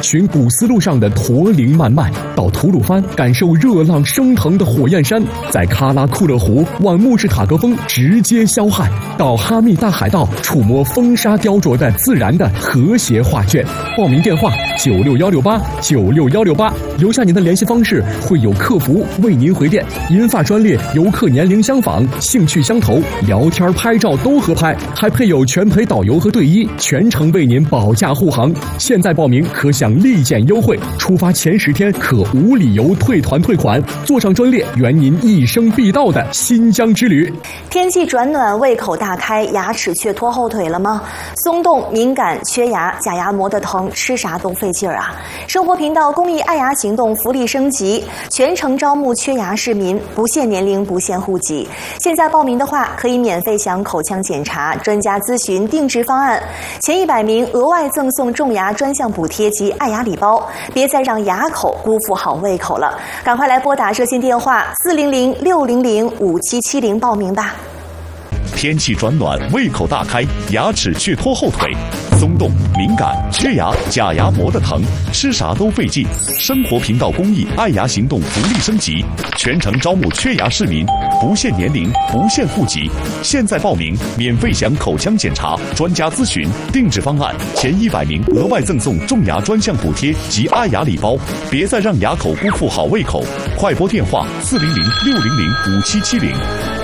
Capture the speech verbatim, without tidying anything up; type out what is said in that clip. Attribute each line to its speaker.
Speaker 1: 寻古丝路上的驼铃慢迈，到吐鲁番感受热浪升腾的火焰山，在喀拉库勒湖望穆士塔格峰直接霄汉，到哈密大海盗触摸风沙雕琢的自然的和谐画卷。报名电话九六幺六八九六幺六八，留下您的联系方式，会有客服为您回电。银发专列，游客年龄相仿，兴趣相投，聊天拍照都合拍，还配有全陪导游和队医，全程为您保驾护航。现在报名可享立减优惠，出发前十天可无理由退团退款，坐上专列圆您一生必到的新疆之旅。
Speaker 2: 天气转暖，胃口大开，牙齿却拖后腿了吗？松动、敏感、缺牙、假牙磨得疼，吃啥都费劲儿啊！生活频道公益爱牙行动福利升级，全程招募缺牙市民，不限年龄，不限户籍。现在报名的话，可以免费享口腔检查、专家咨询、定制方案，前一百名额外赠送种牙专项补贴及爱牙礼包。别再让牙口辜负好胃口了，赶快来拨打热线电话四零零六零零五七七零报名吧。
Speaker 3: 天气转暖，胃口大开，牙齿却拖后腿，松动、敏感、缺牙、假牙磨得疼，吃啥都费劲。生活频道公益爱牙行动福利升级，全程招募缺牙市民，不限年龄，不限户籍。现在报名，免费享口腔检查、专家咨询、定制方案，前一百名额外赠送种牙专项补贴及爱牙礼包。别再让牙口辜负好胃口，快拨电话四零零六零零五七七零。